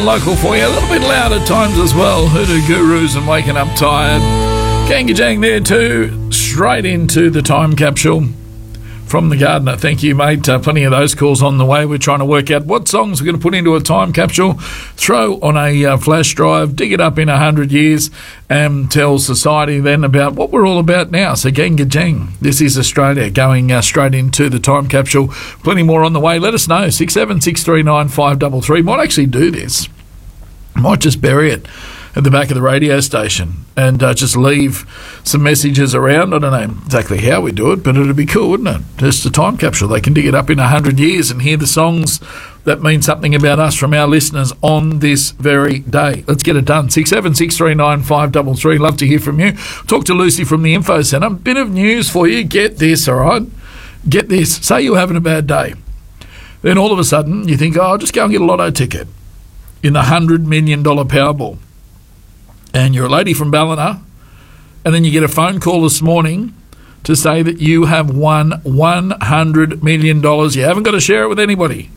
Local for you, a little bit loud at times as well. Hoodoo Gurus and Waking Up Tired. Kangajang there too. Straight into the time capsule from the Gardener. Thank you, mate. Plenty of those calls on the way. We're trying to work out what songs we're going to put into a time capsule, throw on a flash drive, dig it up in 100 years, and tell society then about what we're all about now. So, Kangajang, this is Australia going straight into the time capsule. Plenty more on the way. Let us know. 67639 533. Might actually do this. Might just bury it at the back of the radio station and just leave some messages around. I don't know exactly how we do it, but it'd be cool, wouldn't it? Just a time capsule. They can dig it up in 100 years and hear the songs that mean something about us from our listeners on this very day. Let's get it done. 67639 533. Love to hear from you. Talk to Lucy from the Info Centre. Bit of news for you. Get this, all right? Get this. Say you're having a bad day. Then all of a sudden you think, I'll just go and get a lotto ticket in the $100 million Powerball. And you're a lady from Ballina, and then you get a phone call this morning to say that you have won $100 million. You haven't got to share it with anybody.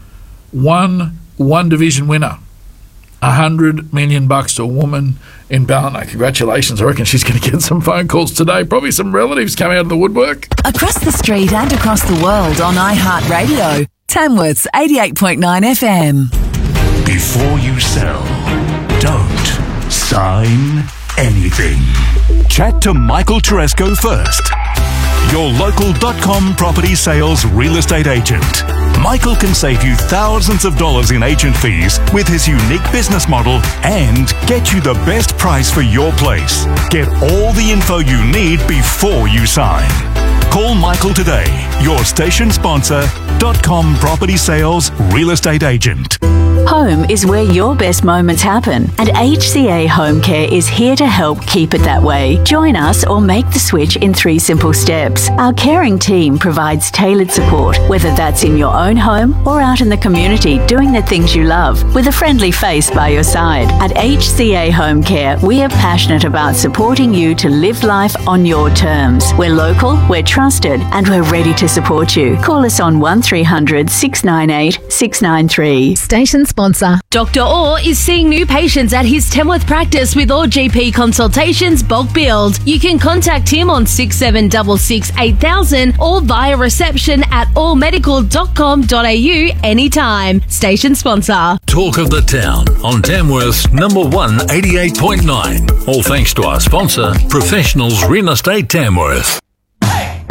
One division winner. $100 million to a woman in Ballina. Congratulations. I reckon she's going to get some phone calls today. Probably some relatives coming out of the woodwork. Across the street and across the world on iHeartRadio. Tamworth's 88.9 FM. Before you sell, don't sign anything. Chat to Michael Teresco first. Your local .com property sales real estate agent. Michael can save you thousands of dollars in agent fees with his unique business model and get you the best price for your place. Get all the info you need before you sign. Call Michael today, your station sponsor, .com property sales real estate agent. Home is where your best moments happen, and HCA Home Care is here to help keep it that way. Join us or make the switch in 3 simple steps. Our caring team provides tailored support, whether that's in your own home or out in the community doing the things you love, with a friendly face by your side. At HCA Home Care, we are passionate about supporting you to live life on your terms. We're local, we're trusted, and we're ready to support you. Call us on 1300 698 693. Station sponsor. Dr. Orr is seeing new patients at his Tamworth practice with all GP consultations bulk billed. You can contact him on 6766 8000 or via reception at allmedical.com.au anytime. Station sponsor. Talk of the town on Tamworth's number 1 88.9. All thanks to our sponsor, Professionals Real Estate Tamworth.